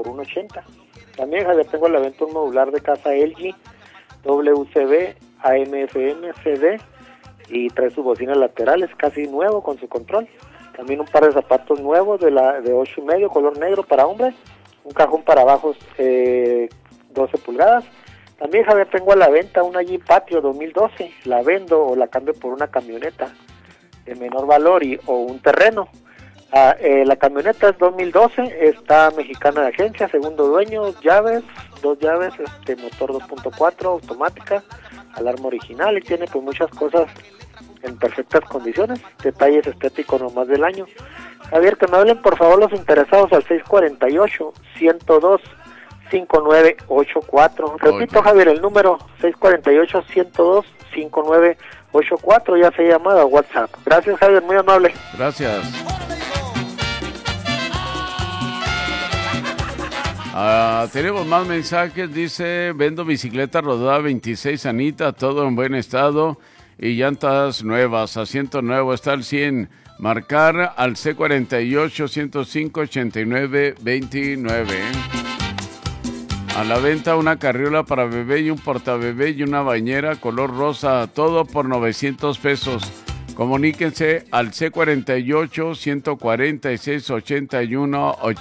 por 1.80. También, Javier, tengo a la venta un modular de casa LG, WCB, AM/FM, CD, y trae sus bocinas laterales, casi nuevo con su control. También un par de zapatos nuevos de 8.5, color negro para hombres, un cajón para bajos 12 pulgadas. También, Javier, tengo a la venta una Jeep Patio 2012, la vendo o la cambio por una camioneta de menor valor o un terreno. La camioneta es 2012, está mexicana de agencia, segundo dueño, dos llaves, motor 2.4, automática, alarma original, y tiene pues muchas cosas en perfectas condiciones, detalles estéticos nomás del año. Javier, que me hablen por favor los interesados al 648-102-5984. Repito, Javier, el número 648-102-5984, ya sea llamada o WhatsApp. Gracias, Javier, muy amable. Gracias. Tenemos más mensajes. Dice: vendo bicicleta rodada 26 Anita, todo en buen estado y llantas nuevas, asiento nuevo, está al 100. Marcar al C48-105-8929. A la venta una carriola para bebé y un portabebé y una bañera color rosa, todo por 900 pesos. Comuníquense al C48-146-8180.